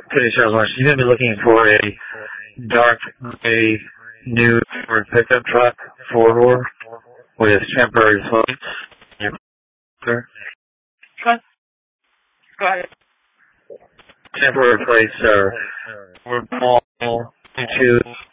City Sales Marsh, you're going to be looking for a dark gray new Ford pickup truck, four-door, with temporary floats. Go ahead. Temporary plates are 4 ball, 2